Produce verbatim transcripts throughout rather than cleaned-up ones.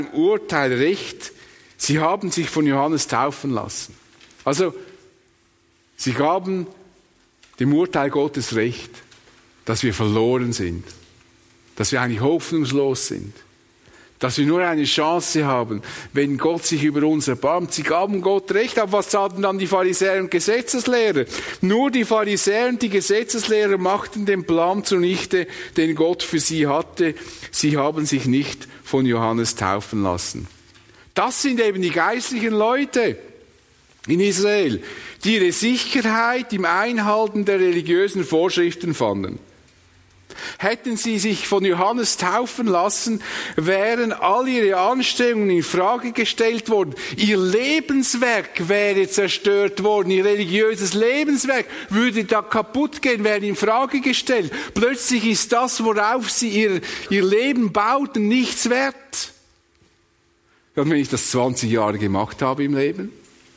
Urteil recht. Sie haben sich von Johannes taufen lassen. Also, sie gaben dem Urteil Gottes recht, dass wir verloren sind, dass wir eigentlich hoffnungslos sind, dass wir nur eine Chance haben, wenn Gott sich über uns erbarmt. Sie gaben Gott recht, aber was taten dann die Pharisäer und Gesetzeslehrer? Nur die Pharisäer und die Gesetzeslehrer machten den Plan zunichte, den Gott für sie hatte. Sie haben sich nicht von Johannes taufen lassen. Das sind eben die geistlichen Leute in Israel, die ihre Sicherheit im Einhalten der religiösen Vorschriften fanden. Hätten sie sich von Johannes taufen lassen, wären all ihre Anstrengungen in Frage gestellt worden. Ihr Lebenswerk wäre zerstört worden. Ihr religiöses Lebenswerk würde da kaputt gehen, wäre in Frage gestellt. Plötzlich ist das, worauf sie ihr, ihr Leben bauten, nichts wert. Und wenn ich das zwanzig Jahre gemacht habe im Leben,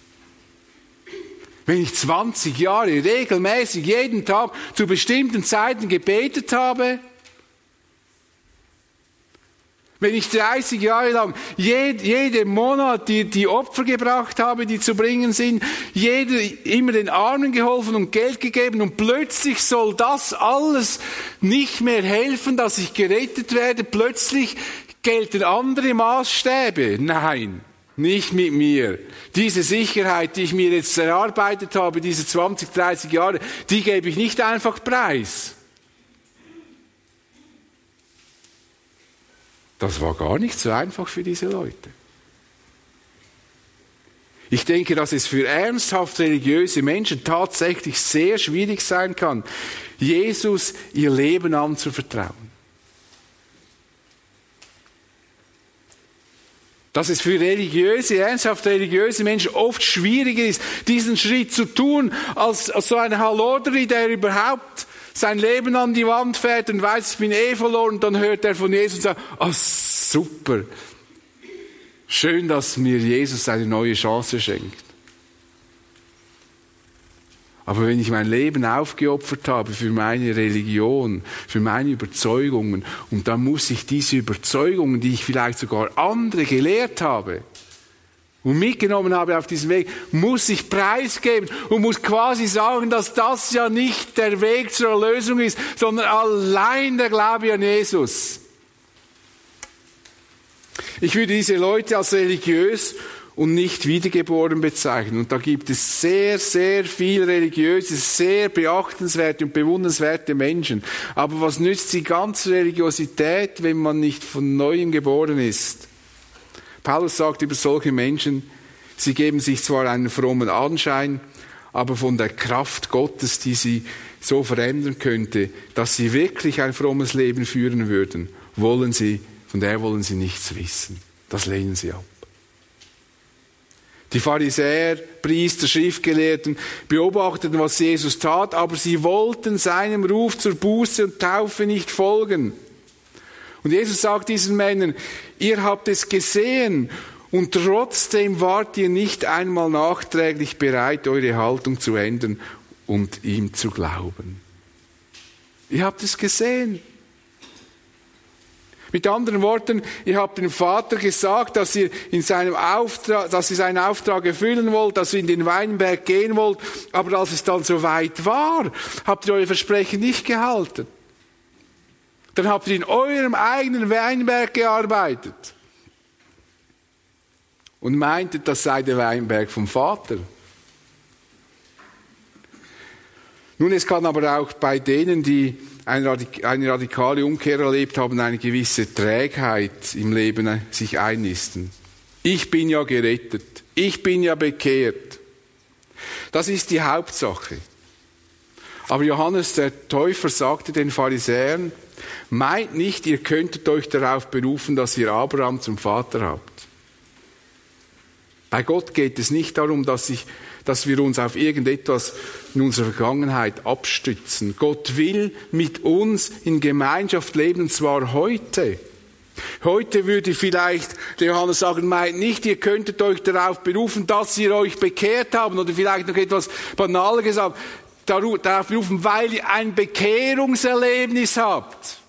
wenn ich zwanzig Jahre regelmäßig jeden Tag zu bestimmten Zeiten gebetet habe, wenn ich dreißig Jahre lang jed, jeden Monat die, die Opfer gebracht habe, die zu bringen sind, jeder immer den Armen geholfen und Geld gegeben und plötzlich soll das alles nicht mehr helfen, dass ich gerettet werde, plötzlich gelten andere Maßstäbe. Nein. Nicht mit mir. Diese Sicherheit, die ich mir jetzt erarbeitet habe, diese zwanzig, dreißig Jahre, die gebe ich nicht einfach preis. Das war gar nicht so einfach für diese Leute. Ich denke, dass es für ernsthaft religiöse Menschen tatsächlich sehr schwierig sein kann, Jesus ihr Leben anzuvertrauen. Dass es für religiöse, ernsthaft religiöse Menschen oft schwieriger ist, diesen Schritt zu tun, als, als so ein Hallodri, der überhaupt sein Leben an die Wand fährt und weiß, ich bin eh verloren, und dann hört er von Jesus und sagt, ah, oh, super, schön, dass mir Jesus eine neue Chance schenkt. Aber wenn ich mein Leben aufgeopfert habe für meine Religion, für meine Überzeugungen, und dann muss ich diese Überzeugungen, die ich vielleicht sogar andere gelehrt habe und mitgenommen habe auf diesem Weg, muss ich preisgeben und muss quasi sagen, dass das ja nicht der Weg zur Erlösung ist, sondern allein der Glaube an Jesus. Ich würde diese Leute als religiös und nicht wiedergeboren bezeichnen. Und da gibt es sehr, sehr viel religiöse, sehr beachtenswerte und bewundernswerte Menschen. Aber was nützt die ganze Religiosität, wenn man nicht von Neuem geboren ist? Paulus sagt über solche Menschen, sie geben sich zwar einen frommen Anschein, aber von der Kraft Gottes, die sie so verändern könnte, dass sie wirklich ein frommes Leben führen würden, wollen sie, von der wollen sie nichts wissen. Das lehnen sie ab. Die Pharisäer, Priester, Schriftgelehrten beobachteten, was Jesus tat, aber sie wollten seinem Ruf zur Buße und Taufe nicht folgen. Und Jesus sagt diesen Männern, ihr habt es gesehen und trotzdem wart ihr nicht einmal nachträglich bereit, eure Haltung zu ändern und ihm zu glauben. Ihr habt es gesehen. Mit anderen Worten, ihr habt dem Vater gesagt, dass ihr in seinem Auftrag, dass ihr seinen Auftrag erfüllen wollt, dass ihr in den Weinberg gehen wollt, aber als es dann so weit war, habt ihr euer Versprechen nicht gehalten. Dann habt ihr in eurem eigenen Weinberg gearbeitet und meintet, das sei der Weinberg vom Vater. Nun, es kann aber auch bei denen, die eine radikale Umkehr erlebt haben, eine gewisse Trägheit im Leben sich einnisten. Ich bin ja gerettet. Ich bin ja bekehrt. Das ist die Hauptsache. Aber Johannes der Täufer sagte den Pharisäern, meint nicht, ihr könntet euch darauf berufen, dass ihr Abraham zum Vater habt. Bei Gott geht es nicht darum, dass, ich, dass wir uns auf irgendetwas in unserer Vergangenheit abstützen. Gott will mit uns in Gemeinschaft leben, und zwar heute. Heute würde vielleicht der Johannes sagen, meint nicht, ihr könntet euch darauf berufen, dass ihr euch bekehrt habt, oder vielleicht noch etwas banaler gesagt, darauf berufen, weil ihr ein Bekehrungserlebnis habt.